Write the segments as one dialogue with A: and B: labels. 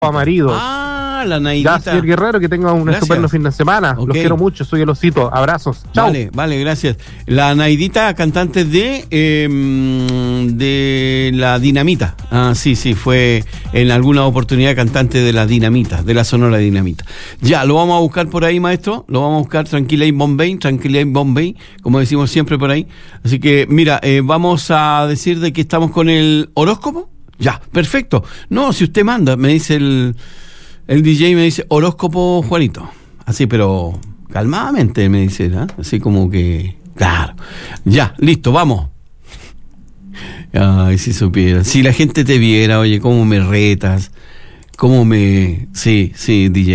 A: marido.
B: La Naidita.
A: Ya, señor Guerrero, que tenga un estupendo fin de semana.
B: Okay.
A: Los quiero mucho, soy el Osito. Abrazos. Chao.
B: Vale, gracias. La Naidita, cantante de la Dinamita. Sí, fue en alguna oportunidad cantante de la Dinamita, de la Sonora Dinamita. Ya, lo vamos a buscar por ahí, maestro. Lo vamos a buscar, Tranquila y Bombay, como decimos siempre por ahí. Así que, mira, vamos a decir de que estamos con el horóscopo. Ya, perfecto. No, si usted manda, me dice el DJ, me dice horóscopo Juanito. Así, pero calmadamente me dice, ¿eh? Así como que, claro. Ya, listo, vamos. Ay, si supiera. Si la gente te viera, oye, cómo me retas, cómo me... Sí, DJ.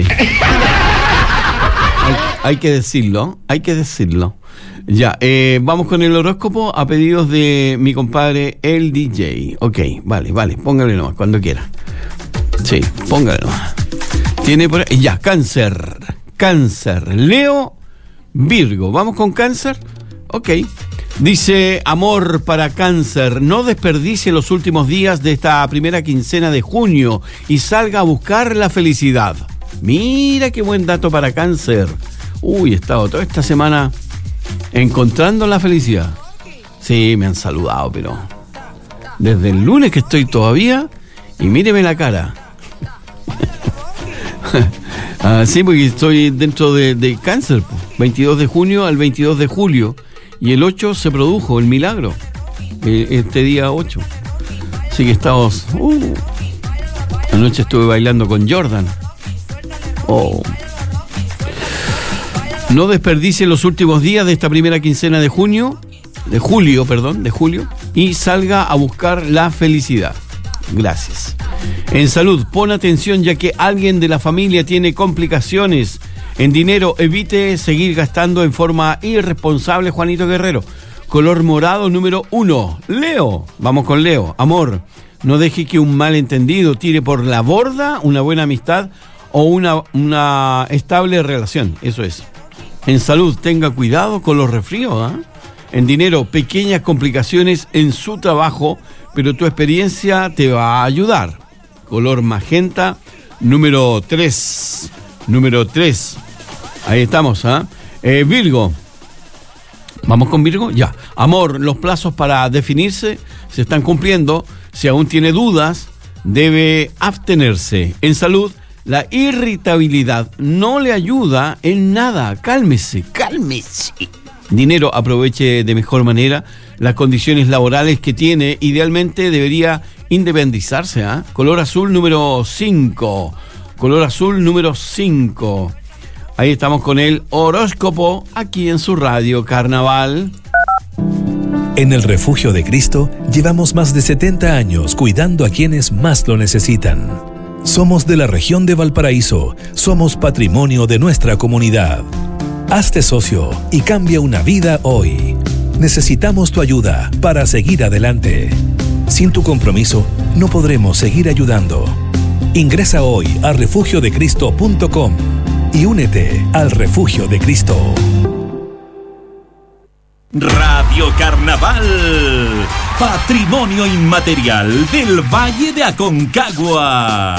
B: Hay que decirlo. Ya, vamos con el horóscopo a pedidos de mi compadre, el DJ. Ok, vale, póngale nomás, cuando quiera. Sí, póngale nomás. Tiene por ahí, ya, Cáncer, Leo, Virgo. ¿Vamos con Cáncer? Ok. Dice, amor para Cáncer, no desperdicie los últimos días de esta primera quincena de junio y salga a buscar la felicidad. Mira qué buen dato para Cáncer. He estado toda esta semana encontrando la felicidad. Sí, me han saludado, pero desde el lunes que estoy todavía, y míreme la cara. Sí, porque estoy dentro de Cáncer, 22 de junio al 22 de julio, y el 8 se produjo el milagro, este día 8. Así que estamos... anoche estuve bailando con Jordan. No desperdicie los últimos días de esta primera quincena de julio, y salga a buscar la felicidad. Gracias. En salud, pon atención ya que alguien de la familia tiene complicaciones. En dinero, evite seguir gastando en forma irresponsable, Juanito Guerrero. Color morado número 1, Leo. Vamos con Leo. Amor, no deje que un malentendido tire por la borda una buena amistad o una estable relación. Eso es. En salud, tenga cuidado con los resfríos, ¿eh? En dinero, pequeñas complicaciones en su trabajo, pero tu experiencia te va a ayudar. Color magenta, número 3. Ahí estamos, Virgo. ¿Vamos con Virgo? Ya. Amor, los plazos para definirse se están cumpliendo. Si aún tiene dudas, debe abstenerse. En salud, la irritabilidad no le ayuda en nada. Cálmese. Dinero, aproveche de mejor manera las condiciones laborales que tiene. Idealmente debería independizarse. Color azul número 5. Ahí estamos con el horóscopo aquí en su radio Carnaval.
C: En el Refugio de Cristo llevamos más de 70 años cuidando a quienes más lo necesitan. Somos de la región de Valparaíso, somos patrimonio de nuestra comunidad. Hazte socio y cambia una vida hoy. Necesitamos tu ayuda para seguir adelante. Sin tu compromiso, no podremos seguir ayudando. Ingresa hoy a refugiodecristo.com y únete al Refugio de Cristo.
D: Radio Carnaval, patrimonio inmaterial del Valle de Aconcagua.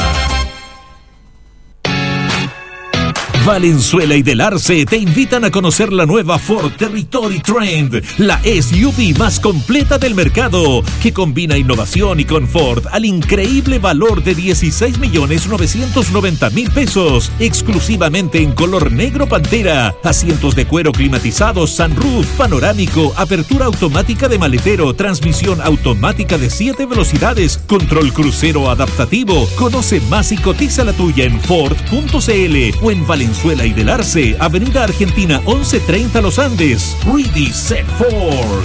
D: Valenzuela y Del Arce te invitan a conocer la nueva Ford Territory Trend, la SUV más completa del mercado, que combina innovación y confort al increíble valor de 16.990.000 pesos, exclusivamente en color negro pantera, asientos de cuero climatizados, sunroof, panorámico, apertura automática de maletero, transmisión automática de 7 velocidades, control crucero adaptativo. Conoce más y cotiza la tuya en Ford.cl o en Valenzuela y Del Arce, Avenida Argentina 1130 Los Andes. Ready, set, Ford.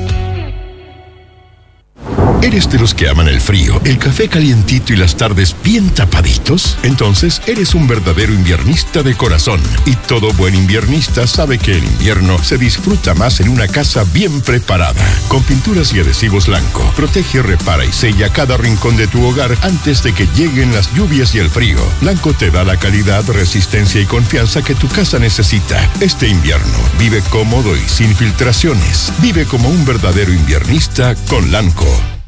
E: ¿Eres de los que aman el frío, el café calientito y las tardes bien tapaditos? Entonces eres un verdadero inviernista de corazón. Y todo buen inviernista sabe que el invierno se disfruta más en una casa bien preparada. Con pinturas y adhesivos Lanco, protege, repara y sella cada rincón de tu hogar antes de que lleguen las lluvias y el frío. Lanco te da la calidad, resistencia y confianza que tu casa necesita. Este invierno, vive cómodo y sin filtraciones. Vive como un verdadero inviernista con Lanco.